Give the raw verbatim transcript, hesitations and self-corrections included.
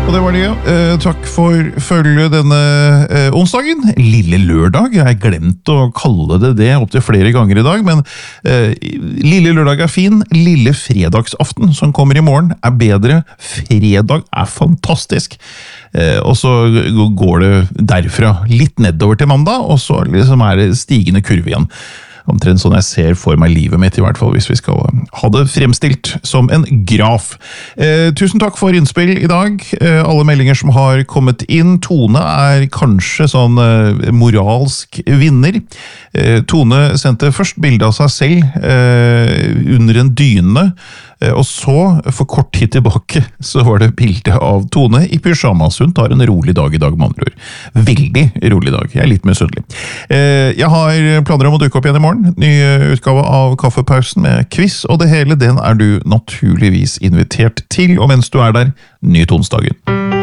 Og det var det, eh, takk for følge denne eh, onsdagen. Lille lørdag, jeg har glemt å kalle det det opp til flere ganger i dag, men eh, lille lørdag er fin, lille fredagsaften som kommer i morgen er bedre, fredag er fantastisk. Eh, og så går det derfra litt nedover til mandag, og så liksom er det stigende kurve igjen. Omtrent sånn jeg ser for meg livet mitt, i hvert fall, hvis vi skal ha det fremstilt som en graf. Eh, tusen takk for innspill i dag. Eh, alle meldinger som har kommet inn. Tone er kanskje sånn eh, moralsk vinner. Eh, Tone sendte først bilde av seg selv eh, under en dyne, eh, og så, for kort tid tilbake, så var det bilde av Tone i pyjamas. Hun tar en rolig dag i dag, med andre ord. Veldig rolig dag. Jeg er litt misunnelig. Eh, jeg har planer om å dukke opp igjen i morgen. Ny utgave av Kaffepausen med quiz, og det hele den er du naturligvis invitert til, og mens du er der, nyt onsdagen.